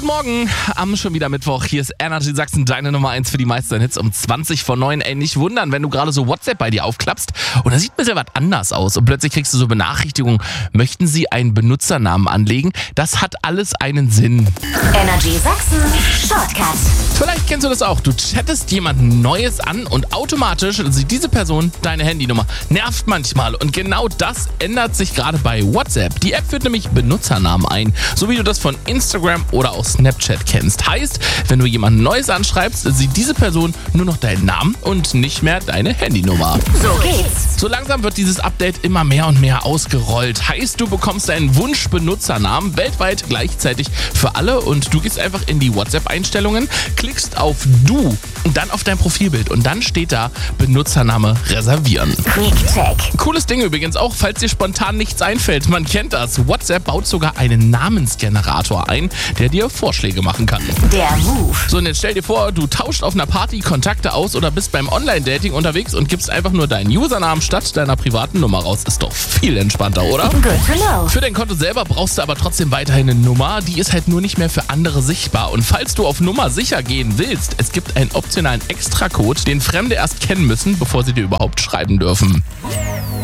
Guten Morgen, am schon wieder Mittwoch. Hier ist Energy Sachsen, deine Nummer 1 für die meisten Hits um 20 vor 9. Ey, nicht wundern, wenn du gerade so WhatsApp bei dir aufklappst und da sieht ein bisschen was anders aus und plötzlich kriegst du so Benachrichtigungen, möchten sie einen Benutzernamen anlegen? Das hat alles einen Sinn. Energy Sachsen Shortcut. Vielleicht kennst du das auch. Du chattest jemanden Neues an und automatisch sieht diese Person deine Handynummer. Nervt manchmal und genau das ändert sich gerade bei WhatsApp. Die App führt nämlich Benutzernamen ein, so wie du das von Instagram oder auch Snapchat kennst. Heißt, wenn du jemanden Neues anschreibst, sieht diese Person nur noch deinen Namen und nicht mehr deine Handynummer. So geht's. So langsam wird dieses Update immer mehr und mehr ausgerollt. Heißt, du bekommst deinen Wunsch-Benutzernamen weltweit gleichzeitig für alle und du gehst einfach in die WhatsApp-Einstellungen, klickst auf Du und dann auf dein Profilbild und dann steht da Benutzername reservieren. Quick-Check. Cooles Ding übrigens auch, falls dir spontan nichts einfällt. Man kennt das. WhatsApp baut sogar einen Namensgenerator ein, der dir Vorschläge machen kann. Der Move. So, und jetzt stell dir vor, du tauscht auf einer Party Kontakte aus oder bist beim Online-Dating unterwegs und gibst einfach nur deinen Usernamen statt deiner privaten Nummer raus. Ist doch viel entspannter, oder? Good to know. Für dein Konto selber brauchst du aber trotzdem weiterhin eine Nummer. Die ist halt nur nicht mehr für andere sichtbar. Und falls du auf Nummer sicher gehen willst, es gibt einen optionalen Extracode, den Fremde erst kennen müssen, bevor sie dir überhaupt schreiben dürfen.